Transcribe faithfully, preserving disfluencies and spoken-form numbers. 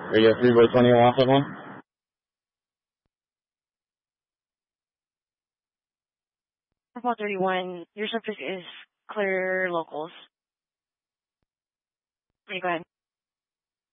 Radio three by twenty, last one. four thirty-one, your subject is clear locals. Okay, go ahead.